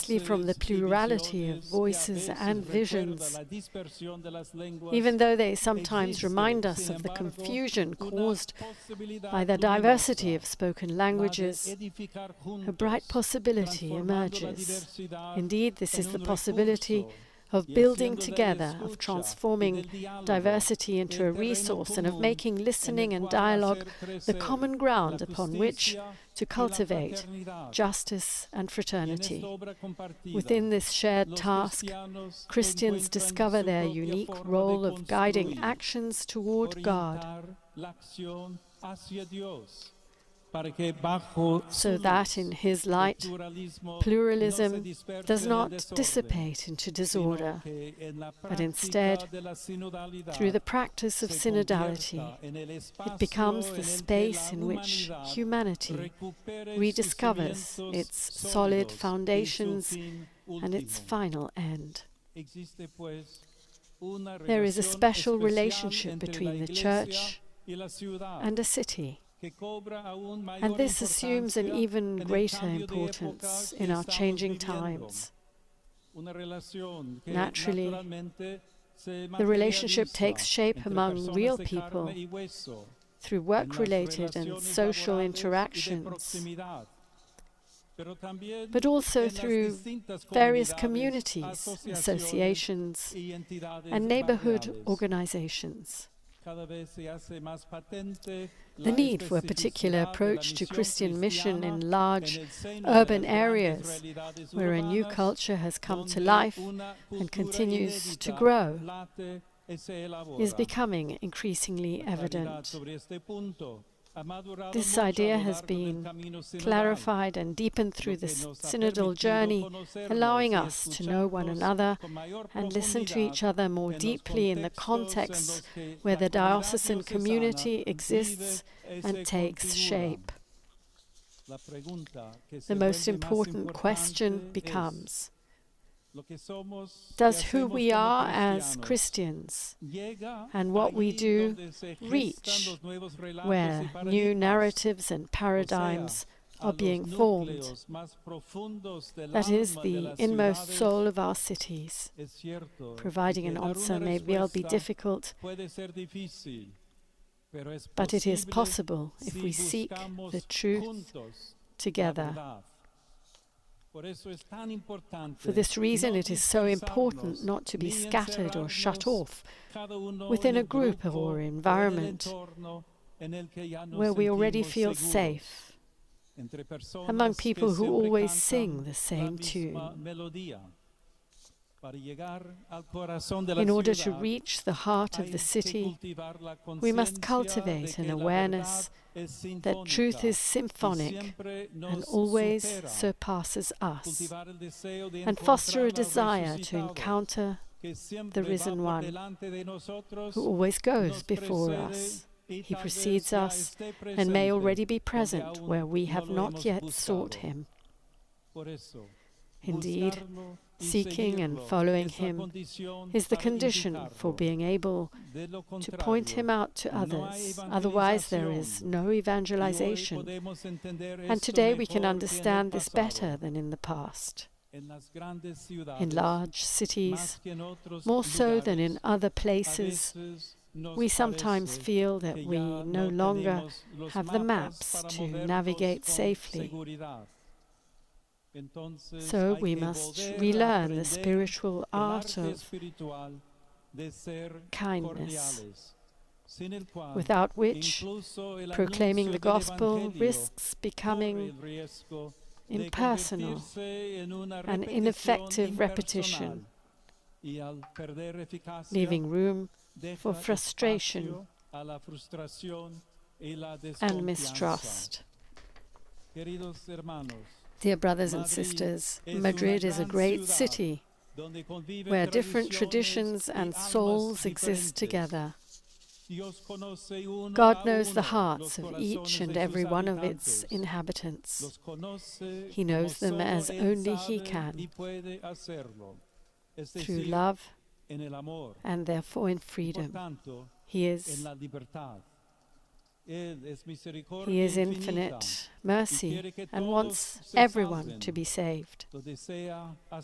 precisely from the plurality of voices and visions. Even though they sometimes remind us of the confusion caused by the diversity of spoken languages, a bright possibility emerges. Indeed, this is the possibility of building together, of transforming diversity into a resource, and of making listening and dialogue the common ground upon which to cultivate justice and fraternity. Within this shared task, Christians discover their unique role of guiding actions toward God, so that in His light, pluralism does not dissipate into disorder, but instead, through the practice of synodality, it becomes the space in which humanity rediscovers its solid foundations and its final end. There is a special relationship between the Church and a city. And this assumes an even greater importance in our changing times. Naturally, the relationship takes shape among real people through work-related and social interactions, but also through various communities, associations, and neighborhood organizations. The need for a particular approach to Christian mission in large urban areas where a new culture has come to life and continues to grow is becoming increasingly evident. This idea has been clarified and deepened through this synodal journey, allowing us to know one another and listen to each other more deeply in the contexts where the diocesan community exists and takes shape. The most important question becomes: does who we are as Christians and what we do reach where new narratives and paradigms are being formed? That is the inmost soul of our cities. Providing an answer may well be difficult, but it is possible if we seek the truth together. For this reason, it is so important not to be scattered or shut off within a group or environment where we already feel safe, among people who always sing the same tune. In order to reach the heart of the city, we must cultivate an awareness that truth is symphonic and always surpasses us, and foster a desire to encounter the Risen One, who always goes before us. He precedes us and may already be present where we have not yet sought Him. Indeed, seeking and following Him is the condition for being able to point Him out to others. Otherwise, there is no evangelization. And today we can understand this better than in the past. In large cities, more so than in other places, we sometimes feel that we no longer have the maps to navigate safely. So we must relearn the spiritual art of kindness, without which proclaiming the gospel risks becoming impersonal and ineffective repetition, leaving room for frustration and mistrust. Dear brothers and sisters, Madrid is a great city where different traditions and souls exist together. God knows the hearts of each and every one of its inhabitants. He knows them as only He can, through love and therefore in freedom. He is He is infinite mercy and wants everyone to be saved.